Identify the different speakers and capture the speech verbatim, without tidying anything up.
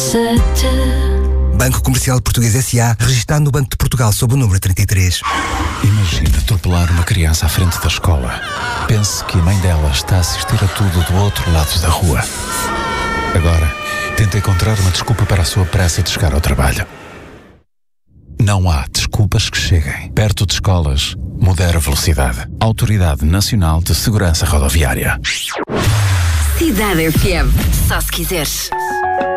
Speaker 1: Banco Comercial Português S A, registado no Banco de Portugal sob o número trinta e três.
Speaker 2: Imagine atropelar uma criança à frente da escola. Pense que a mãe dela está a assistir a tudo do outro lado da rua. Agora, tente encontrar uma desculpa para a sua pressa de chegar ao trabalho. Não há desculpas que cheguem. Perto de escolas, modera a velocidade. Autoridade Nacional de Segurança Rodoviária.
Speaker 3: Cidade F M. Só se quiseres.